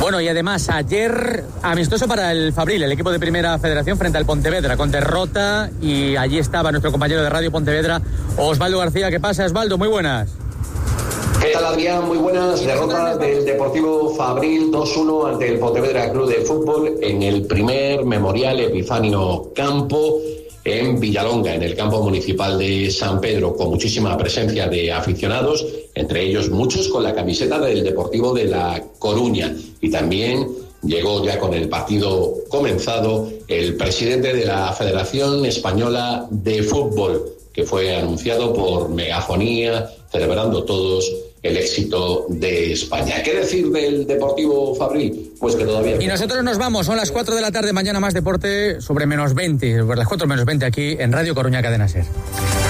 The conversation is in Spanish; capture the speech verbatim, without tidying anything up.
Bueno, y además ayer amistoso para el Fabril, el equipo de Primera Federación frente al Pontevedra, con derrota, y allí estaba nuestro compañero de Radio Pontevedra, Osvaldo García. ¿Qué pasa, Osvaldo? Muy buenas. ¿Qué tal, Adrián? Muy buenas. Derrota del Deportivo Fabril dos uno ante el Pontevedra Club de Fútbol en el primer Memorial Epifanio Campo en Villalonga, en el campo municipal de San Pedro, con muchísima presencia de aficionados, entre ellos muchos con la camiseta del Deportivo de La Coruña. Y también llegó ya con el partido comenzado el presidente de la Federación Española de Fútbol, que fue anunciado por megafonía, celebrando todos el éxito de España. ¿Qué decir del Deportivo Fabril? Pues que todavía... Y nosotros nos vamos, son las cuatro de la tarde, mañana más deporte sobre menos veinte, sobre las cuatro menos veinte aquí en Radio Coruña Cadena Ser.